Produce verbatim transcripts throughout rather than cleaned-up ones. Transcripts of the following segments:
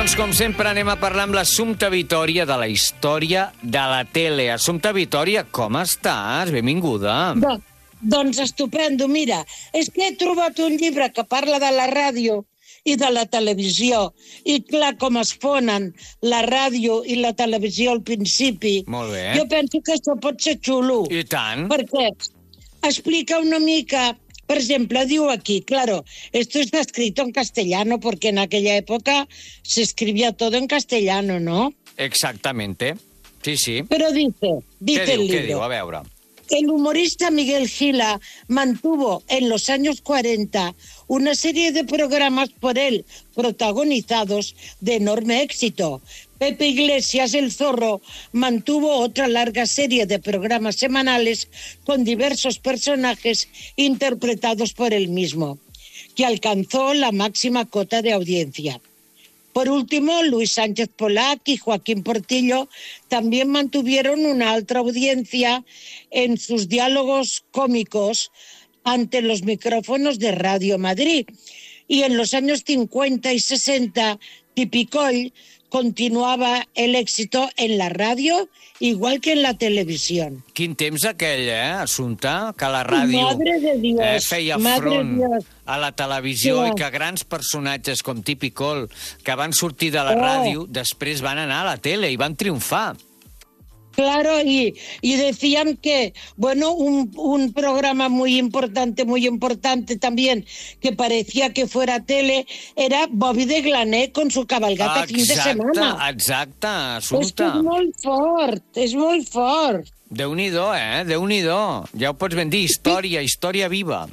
Doncs, com sempre, anem a parlar amb l'Assumpta Vitòria de la història de la tele. Assumpta Vitòria, com estàs? Benvinguda. Do, doncs estupendo. Mira, és que he trobat un llibre que parla de la ràdio i de la televisió. I clar, com es fonen la ràdio i la televisió al principi. Molt bé. Jo penso que això pot ser xulo. I tant. Perquè explica una mica... Por ejemplo, digo aquí, claro, esto está escrito en castellano porque en aquella época se escribía todo en castellano, ¿no? Exactamente. Sí, sí. Pero dice, dice ¿Qué el diu, libro. què diu? A veure. El humorista Miguel Gila mantuvo en los años cuarenta una serie de programas por él protagonizados de enorme éxito. Pepe Iglesias, el Zorro, mantuvo otra larga serie de programas semanales con diversos personajes interpretados por él mismo, que alcanzó la máxima cota de audiencia. Por último, Luis Sánchez Polac y Joaquín Portillo también mantuvieron una alta audiencia en sus diálogos cómicos ante los micrófonos de Radio Madrid. Y en los años cincuenta y sesenta, Tipicoll continuava el éxito en la ràdio igual que en la televisió. Quin temps aquell, eh, Assumpta? Que la ràdio Madre de Dios, eh, feia madre front Dios. a la televisió Sí. i que grans personatges com Tipicoll, que van sortir de la Oh. ràdio, després van anar a la tele i van triomfar. Claro, y, y decían que, bueno, un, un programa muy importante, muy importante también, que parecía que fuera tele, era Bobby de Glané con su cabalgata fin de semana. Exacte, És que Assumpta. és molt fort, és molt fort. Déu-n'hi-do, eh? Déu-n'hi-do. Ja ho pots ben dir, història, història viva.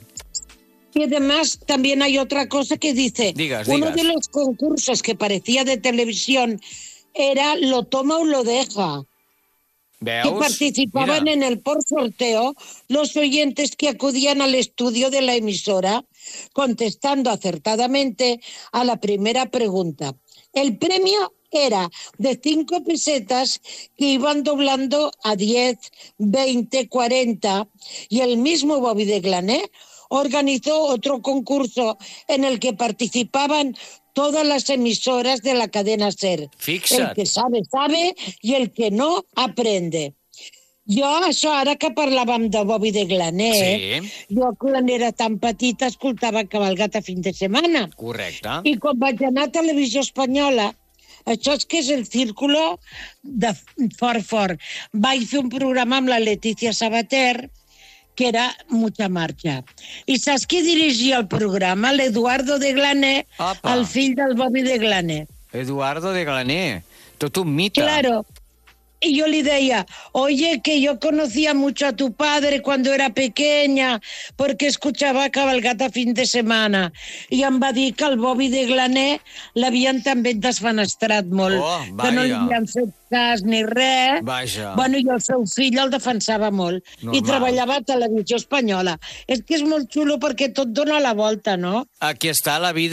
Y además también hay otra cosa que dice, Digas, uno digas. de los concursos que parecía de televisión era Lo toma o lo deja. Veus? Que participaban Mira. en el por sorteo los oyentes que acudían al estudio de la emisora contestando acertadamente a la primera pregunta. El premio era de cinco pesetas que iban doblando a diez, veinte, cuarenta y el mismo Bobby de Glané organizó otro concurso en el que participaban todas las emisoras de la cadena SER. Fixa't. El que sabe, sabe, i el que no, aprende. Jo, això, ara que parlàvem de Bobby de Glané, Sí. jo quan era tan petita escoltava Cabalgata fin de setmana. Correcte. I quan vaig anar a Televisió Espanyola, això és que és el círculo de fort, fort. Vaig fer un programa amb la Letícia Sabater, que era Mucha Marcha. I saps qui dirigia el programa? L'Eduardo de Glané, Apa. el fill del Bobby de Glané. Eduardo de Glané. Tot un mite. Claro. Y yo le decía, oye, que yo conocía mucho a tu padre cuando era pequeña, porque escuchaba Cabalgata fin de setmana. I em va dir que el Bobby de Glané l'havien també desfenestrat molt, Oh, que no li vaja. havien fet cas ni res. Vaja. Bueno, i el seu fill el defensava molt. Normal. I treballava a Televisió Espanyola. És que és molt xulo perquè tot dona la volta, no? Aquí està la vida